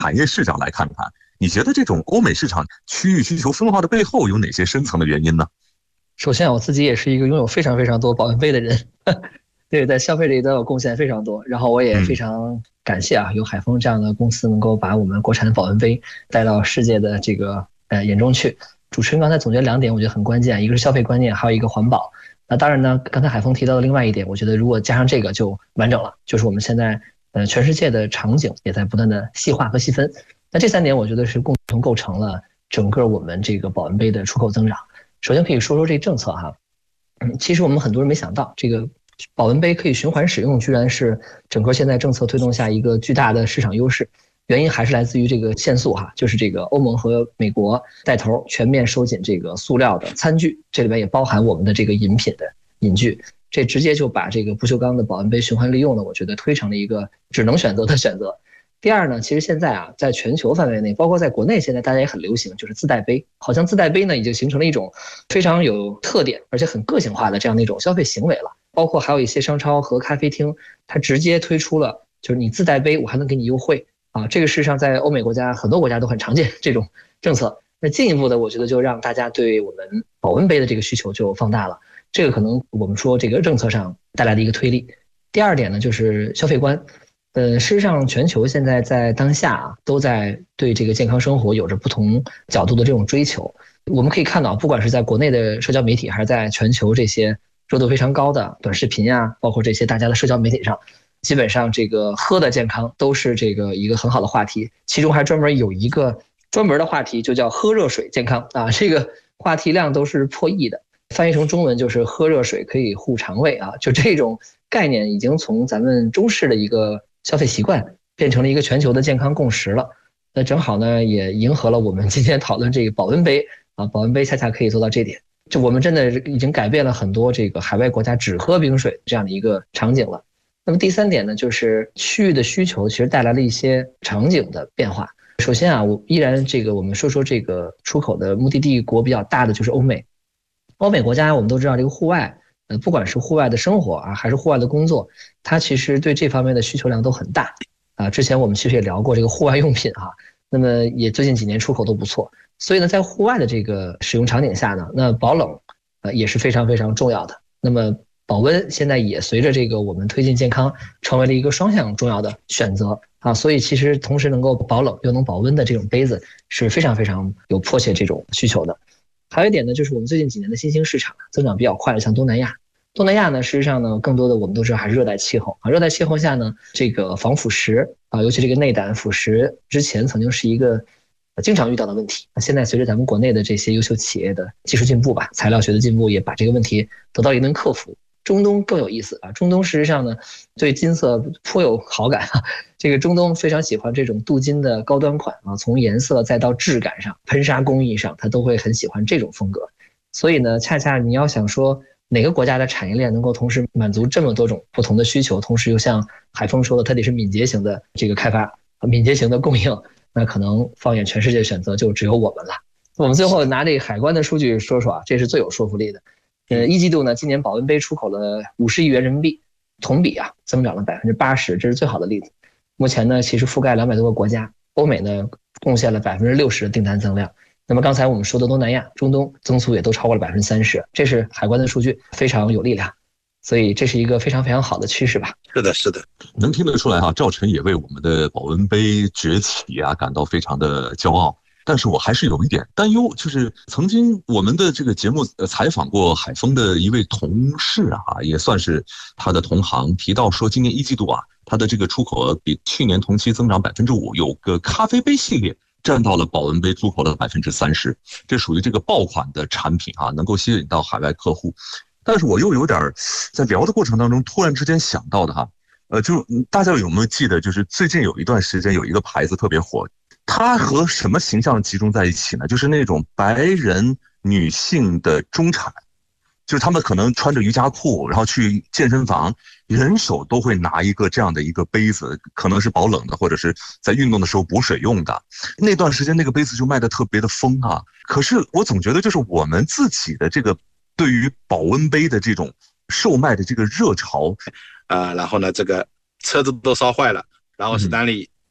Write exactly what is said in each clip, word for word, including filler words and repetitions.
产业视角来看看，你觉得这种欧美市场区域需求分化的背后有哪些深层的原因呢？ 首先，我自己也是一个拥有非常非常多保温杯的人，对，在消费这一端有贡献非常多。然后我也非常感谢啊，有海丰这样的公司能够把我们国产的保温杯带到世界的这个呃眼中去。主持人刚才总结两点，我觉得很关键，一个是消费观念，还有一个环保。那当然呢，刚才海丰提到的另外一点，我觉得如果加上这个就完整了，就是我们现在呃全世界的场景也在不断的细化和细分。那这三点我觉得是共同构成了整个我们这个保温杯的出口增长。首先可以说说这政策哈，嗯，其实我们很多人没想到，这个保温杯可以循环使用，居然是整个现在政策推动下一个巨大的市场优势。原因还是来自于这个限塑哈，就是这个欧盟和美国带头全面收紧这个塑料的餐具，这里面也包含我们的这个饮品的饮具，这直接就把这个不锈钢的保温杯循环利用呢，我觉得推成了一个只能选择的选择。第二呢，其实现在啊，在全球范围内，包括在国内，现在大家也很流行，就是自带杯。好像自带杯呢，已经形成了一种非常有特点，而且很个性化的这样的一种消费行为了。包括还有一些商超和咖啡厅，它直接推出了，就是你自带杯，我还能给你优惠啊。这个事实上在欧美国家很多国家都很常见这种政策。那进一步的，我觉得就让大家对我们保温杯的这个需求就放大了。这个可能我们说这个政策上带来的一个推力。第二点呢，就是消费观。呃，事实上，全球现在在当下啊，都在对这个健康生活有着不同角度的这种追求。我们可以看到，不管是在国内的社交媒体，还是在全球这些热度非常高的短视频啊，包括这些大家的社交媒体上，基本上这个喝的健康都是这个一个很好的话题。其中还专门有一个专门的话题，就叫喝热水健康啊，这个话题量都是破亿的。翻译成中文就是喝热水可以护肠胃啊，就这种概念已经从咱们中式的一个消费习惯变成了一个全球的健康共识了。那正好呢，也迎合了我们今天讨论这个保温杯啊，保温杯恰恰可以做到这点。就我们真的已经改变了很多这个海外国家只喝冰水这样的一个场景了。那么第三点呢，就是区域的需求其实带来了一些场景的变化。首先啊，我依然这个我们说说这个出口的目的地国比较大的就是欧美。欧美国家我们都知道，这个户外呃，不管是户外的生活啊，还是户外的工作，它其实对这方面的需求量都很大啊。之前我们其实也聊过这个户外用品哈、啊，那么也最近几年出口都不错。所以呢，在户外的这个使用场景下呢，那保冷呃也是非常非常重要的。那么保温现在也随着这个我们推进健康，成为了一个双向重要的选择啊。所以其实同时能够保冷又能保温的这种杯子是非常非常有迫切这种需求的。还有一点呢，就是我们最近几年的新兴市场增长比较快的，像东南亚。东南亚呢，事实上呢，更多的我们都知道还是热带气候啊。热带气候下呢，这个防腐蚀啊，尤其这个内胆腐蚀，之前曾经是一个经常遇到的问题。现在随着咱们国内的这些优秀企业的技术进步吧，材料学的进步，也把这个问题得到一定克服。中东更有意思啊，中东事实上呢，对金色颇有好感啊。这个中东非常喜欢这种镀金的高端款啊，从颜色再到质感上、喷砂工艺上，他都会很喜欢这种风格。所以呢，恰恰你要想说哪个国家的产业链能够同时满足这么多种不同的需求，同时又像海峰说的，它得是敏捷型的这个开发、敏捷型的供应，那可能放眼全世界选择就只有我们了。我们最后拿这个海关的数据说说啊，这是最有说服力的。呃，一季度呢，今年保温杯出口了五十亿元人民币，同比啊增长了百分之八十，这是最好的例子。目前呢，其实覆盖两百多个国家，欧美呢贡献了百分之六十的订单增量。那么刚才我们说的东南亚、中东增速也都超过了百分之三十，这是海关的数据，非常有力量。所以这是一个非常非常好的趋势吧？ 是的，是的， 能听得出来哈、啊，赵晨也为我们的保温杯崛起啊感到非常的骄傲。但是我还是有一点担忧，就是曾经我们的这个节目采访过海丰的一位同事啊，也算是他的同行，提到说今年一季度啊，他的这个出口额比去年同期增长百分之五，有个咖啡杯系列占到了保温杯出口的百分之三十，这属于这个爆款的产品啊，能够吸引到海外客户。但是我又有点在聊的过程当中突然之间想到的哈，呃，就大家有没有记得，就是最近有一段时间有一个牌子特别火。它和什么形象集中在一起呢？就是那种白人女性的中产，就是他们可能穿着瑜伽裤，然后去健身房，人手都会拿一个这样的一个杯子，可能是保冷的，或者是在运动的时候补水用的。那段时间那个杯子就卖得特别的疯啊。可是我总觉得就是我们自己的这个对于保温杯的这种售卖的这个热潮， 呃，然后呢，这个车子都烧坏了，然后史丹利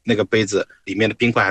那个杯子里面的冰块